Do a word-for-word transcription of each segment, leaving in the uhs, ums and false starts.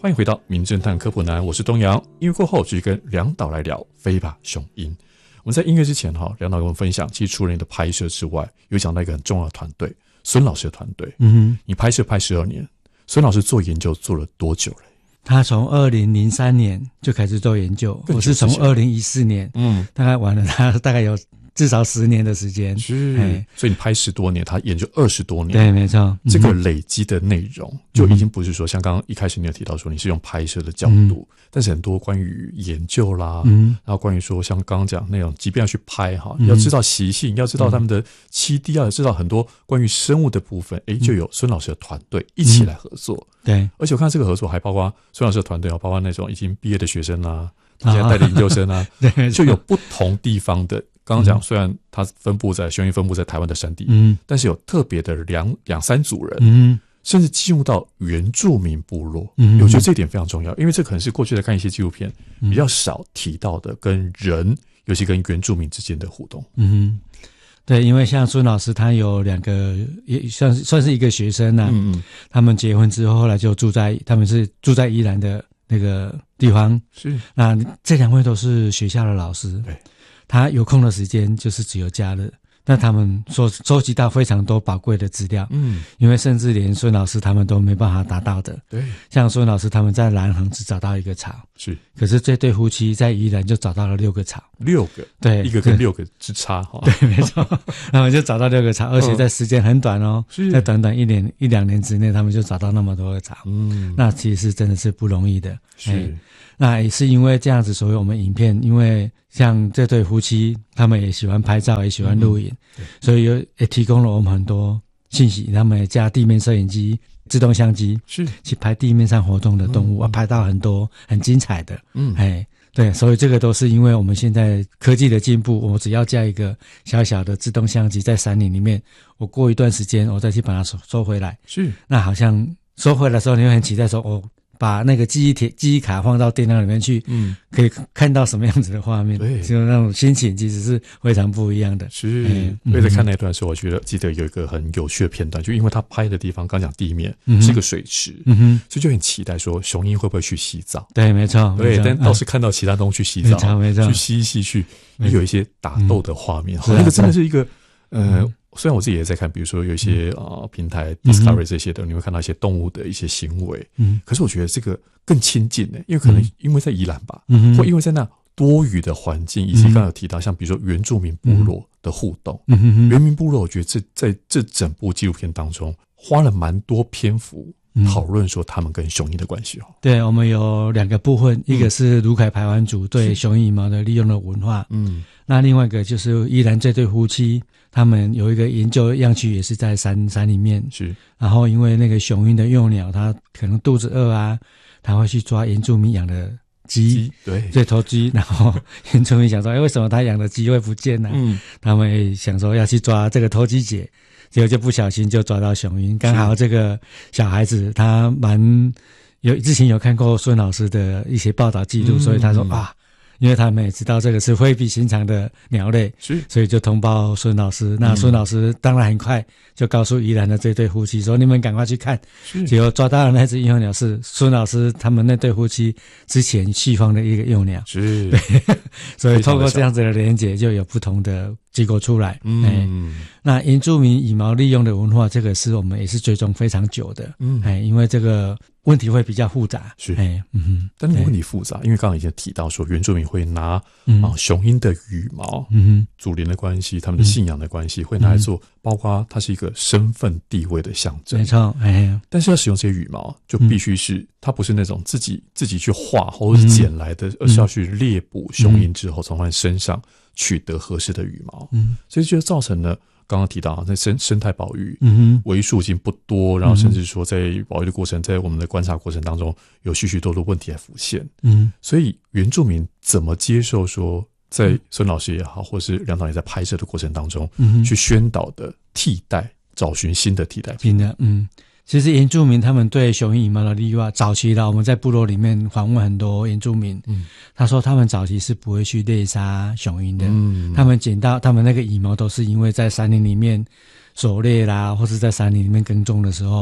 欢迎回到名侦探科普男，我是东阳。音乐过后，继续跟梁导来聊飞吧雄鹰。我们在音乐之前哈，梁导跟我们分享，其实除了你的拍摄之外，有讲到一个很重要的团队，孙老师的团队。嗯哼，你拍摄拍十二年，孙老师做研究做了多久了？ 他从二零零三年就开始做研究，我是从二零一四年，嗯，大概玩了他大概有至少十年的时间， 是，所以你拍十多年，他研究二十多年， 对，没错。 这个累积的内容就已经不是说像刚刚一开始你有提到说你是用拍摄的角度，嗯、但是很多关于研究啦，嗯、然后关于说像刚刚讲那种，即便要去拍哈，嗯、要知道习性，要知道他们的栖地，要知道很多关于生物的部分，哎、嗯，就有孙老师的团队一起来合作，嗯、对，而且我看这个合作还包括孙老师的团队，包括那种已经毕业的学生啦。现在带的研究生啊，对，就有不同地方的。刚刚讲，虽然它分布在雄鹰分布在台湾的山地，嗯，但是有特别的两两三组人，嗯，甚至进入到原住民部落，嗯，我觉得这一点非常重要，因为这可能是过去在看一些纪录片比较少提到的，跟人，尤其跟原住民之间的互动，嗯。 对，因为像孙老师他有两个，也算是算是一个学生啊，嗯嗯，他们结婚之后，后来就住在，他们是住在宜兰的那个地方，是，那这两位都是学校的老师，对，他有空的时间就是只有假日，那他们收收集到非常多宝贵的资料，嗯，因为甚至连孙老师他们都没办法达到的，对，像孙老师他们在南横只找到一个巢，是，可是这对夫妻在宜兰就找到了六个巢， 六个，对，一个跟六个之差哈， 对，没错，他们就找到六个巢，而且在时间很短哦，嗯、在短短一年一两年之内，他们就找到那么多个巢，嗯，那其实真的是不容易的，是。欸那也是因为这样子，所以我们影片，因为像这对夫妻，他们也喜欢拍照，也喜欢录影，嗯、所以有也提供了我们很多信息。他们也加地面摄影机、自动相机，是去拍地面上活动的动物，嗯、拍到很多很精彩的。嗯，哎，对，所以这个都是因为我们现在科技的进步，我只要加一个小小的自动相机在山林里面，我过一段时间我再去把它收收回来。是，那好像收回来的时候，你会很期待说，哦。把那个记忆铁、记忆卡放到电脑里面去，嗯，可以看到什么样子的画面，对，就那种心情其实是非常不一样的。是， 所以在看那段的时候，我觉得记得有一个很有趣的片段，就因为他拍的地方，刚讲地面、嗯、是个水池，嗯哼，所以就很期待说雄鹰会不会去洗澡？ 对，没错， 对，但倒是看到其他动物去洗澡， 没错，没错， 去嬉一嬉，去也有一些打斗的画面，那个真的是一个，呃。嗯虽然我自己也在看，比如说有一些啊、呃、平台 Discovery 这些的，嗯、你会看到一些动物的一些行为，嗯，可是我觉得这个更亲近呢，因为可能因为在宜兰吧，嗯，或因为在那多雨的环境，以及刚刚有提到像比如说原住民部落的互动，嗯哼，原民部落，我觉得这在这整部纪录片当中花了蛮多篇幅。讨论说他们跟雄鹰的关系哦， 对，我们有两个部分，一个是卢凯排湾族对雄鹰羽毛的利用的文化，嗯，那另外一个就是宜兰这对夫妻，他们有一个研究样区也是在山山里面，是，然后因为那个雄鹰的幼鸟，它可能肚子饿啊，它会去抓原住民养的鸡，对，对，头鸡，然后原住民想说，哎，为什么他养的鸡会不见呢？嗯，他们也想说要去抓这个头鸡姐。结果就不小心就抓到雄鹰，刚好这个小孩子他蛮有之前有看过孙老师的一些报道记录，嗯、所以他说啊，因为他们也知道这个是非比寻常的鸟类，所以就通报孙老师。那孙老师当然很快就告诉宜兰的这对夫妻说：“你们赶快去看。”结果抓到的那只幼鸟是孙老师他们那对夫妻之前续放的一个幼鸟，是，对，所以透过这样子的连结，就有不同的结果出来。嗯，哎，那原住民羽毛利用的文化，这个是我们也是追踪非常久的。嗯，哎，因为这个问题会比较复杂。是，哎，嗯哼， 但是问题复杂，因为刚刚已经提到说，原住民会拿、嗯、啊雄鹰的羽毛，嗯哼，祖灵的关系，他们的信仰的关系，嗯、会拿来做，包括它是一个身份地位的象征。没错，哎，但是要使用这些羽毛，就必须是、嗯、它不是那种自己自己去画或者是捡来的，嗯、而是要去猎捕雄鹰之后，从它身上取得合适的羽毛。嗯，所以就造成了。刚刚提到在生生态保育，嗯哼，为数已经不多，然后甚至说在保育的过程，在我们的观察过程当中，有许许多多问题来浮现。嗯，所以原住民怎么接受说，在孙老师也好，或是梁导也在拍摄的过程当中，嗯，去宣导的替代，找寻新的替代品。 的，嗯。其实原住民他们对雄鹰羽毛的利用，早期的我们在部落里面访问很多原住民，嗯，他说他们早期是不会去猎杀雄鹰的，嗯，他们捡到他们那个羽毛都是因为在山林里面狩猎啦，或是在山林里面耕种的时候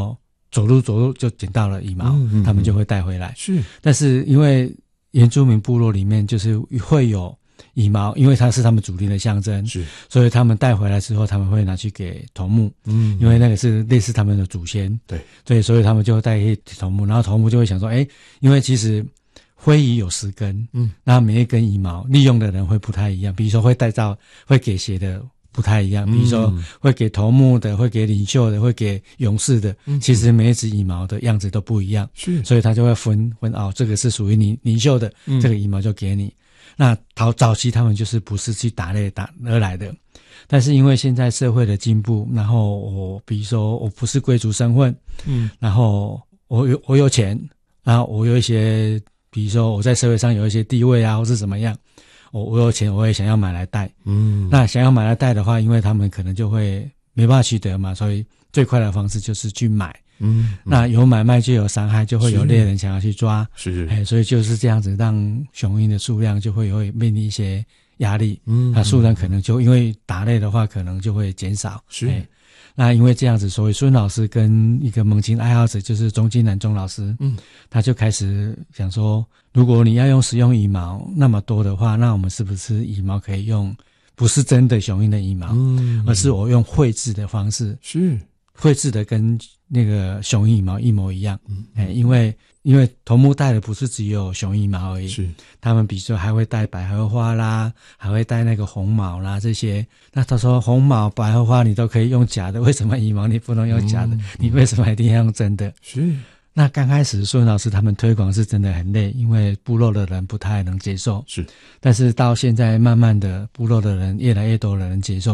走路走路就捡到了羽毛，嗯嗯嗯他们就会带回来。 是， 但是因为原住民部落里面就是会有羽毛，因为它是他们主力的象征， 是， 所以他们带回来之后，他们会拿去给头目，嗯，因为那个是类似他们的祖先， 对对，所以他们就会带给头目，然后头目就会想说，哎，因为其实灰羽有十根，嗯，那每一根羽毛利用的人会不太一样，比如说会带到会给谁的不太一样，比如说会给头目的，会给领袖的，会给勇士的，嗯、其实每一只羽毛的样子都不一样， 是， 所以他就会分分哦，这个是属于你领袖的，嗯、这个羽毛就给你。那早早期他们就是不是去打猎打而来的，但是因为现在社会的进步，然后我比如说我不是贵族身份，嗯，然后我有我有钱，然后我有一些。比如说我在社会上有一些地位啊，或是怎么样，我我有钱，我也想要买来带。嗯，那想要买来带的话，因为他们可能就会没办法取得嘛，所以最快的方式就是去买。嗯，那有买卖就有伤害，就会有猎人想要去抓。 是， 哎，所以就是这样子，让雄鹰的数量就会会面临一些压力。嗯，它数量可能就因为打猎的话，可能就会减少。 是。 哎，那因为这样子，所以孙老师跟一个猛禽爱好者，就是钟金南钟老师，嗯，他就开始想说，如果你要用使用羽毛那么多的话，那我们是不是羽毛可以用不是真的雄鹰的羽毛，嗯，而是我用绘制的方式， 是绘制的跟那个雄鹰羽毛一模一样，嗯，哎，因为因为头目戴的不是只有雄鹰毛而已， 是他们比如说还会戴百合花啦，还会戴那个红毛啦这些。那他说红毛、百合花你都可以用假的，为什么羽毛你不能用假的？嗯、你为什么一定要用真的？ 是。 那刚开始孙老师他们推广是真的很累，因为部落的人不太能接受。 是。 但是到现在慢慢的部落的人越来越多的人接受。